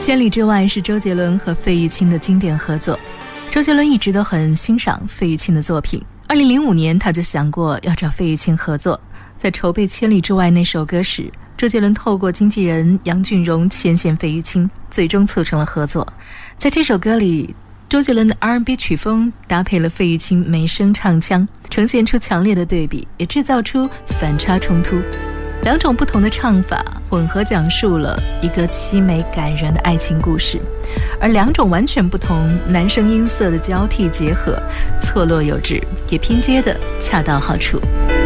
千里之外是周杰伦和费玉清的经典合作。周杰伦一直都很欣赏费玉清的作品，2005年他就想过要找费玉清合作。在筹备《千里之外》那首歌时，周杰伦透过经纪人杨俊荣牵线费玉清，最终促成了合作。在这首歌里，周杰伦的 R&B 曲风搭配了费玉清美声唱腔，呈现出强烈的对比，也制造出反差冲突。两种不同的唱法混合讲述了一个凄美感人的爱情故事，而两种完全不同男声音色的交替结合，错落有致，也拼接的恰到好处。